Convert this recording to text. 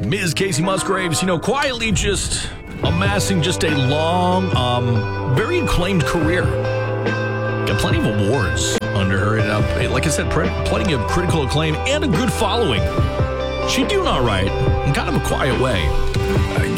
Ms. Casey Musgraves, quietly just amassing just a long, very acclaimed career. Got plenty of awards under her, and like I said, plenty of critical acclaim and a good following. She's doing all right in kind of a quiet way.